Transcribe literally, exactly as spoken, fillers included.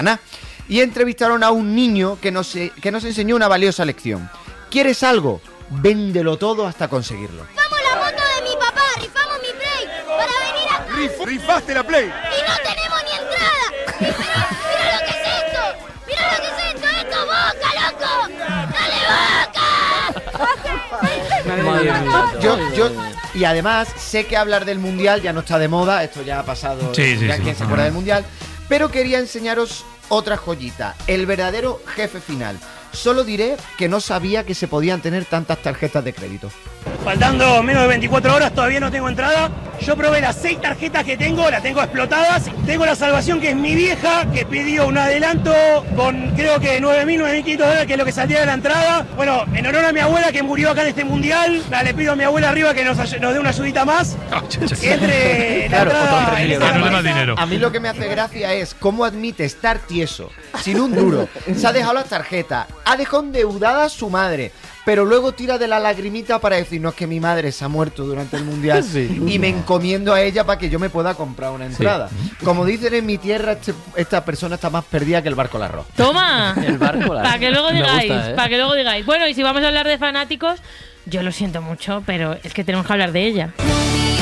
y entrevistaron a un niño que nos, que nos enseñó una valiosa lección. ¿Quieres algo? Véndelo todo hasta conseguirlo. Rifamos la moto de mi papá, rifamos mi Play para venir acá. Rif, rifaste la Play. Y no tenemos ni entrada. Mira, mira lo que es esto. Mira lo que es esto. Esto es Boca, loco. Dale Boca. Yo, yo, y además sé que hablar del Mundial ya no está de moda. Esto ya ha pasado. Sí, sí, ya sí. quien se acuerda del Mundial. Pero quería enseñaros otra joyita. El verdadero jefe final. Solo diré que no sabía que se podían tener tantas tarjetas de crédito. Faltando menos de veinticuatro horas, todavía no tengo entrada. Yo probé las seis tarjetas que tengo, las tengo explotadas. Tengo la salvación, que es mi vieja, que pidió un adelanto con creo que nueve mil, nueve mil quinientos dólares, que es lo que saldría de la entrada. Bueno, en honor a mi abuela que murió acá en este mundial, la, le pido a mi abuela arriba que nos, nos dé una ayudita más. Que entre la Claro, entrada. en esa no le das mesa. dinero. A mí lo que me hace gracia es cómo admite estar tieso, sin un duro. Se ha dejado las tarjetas, ha dejado endeudada a su madre, pero luego tira de la lagrimita para decir, no, es que mi madre se ha muerto durante el Mundial Sí. y me encomiendo a ella para que yo me pueda comprar una entrada. Como dicen en mi tierra, este- esta persona está más perdida que el barco al arroz. Toma. El barco, la- Para que luego me digáis, gusta, ¿eh? para que luego digáis. Bueno, y si vamos a hablar de fanáticos, yo lo siento mucho, pero es que tenemos que hablar de ella.